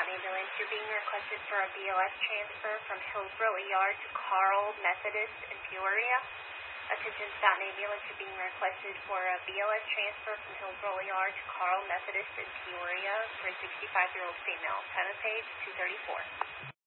Ambulance. You're being requested for a BLS transfer from Hillsborough ER to Carl Methodist in Peoria. Attention Staten Ambulance, you're being requested for a BLS transfer from Hillsborough ER to Carl Methodist in Peoria for a 65-year-old female. Time of page 2:34.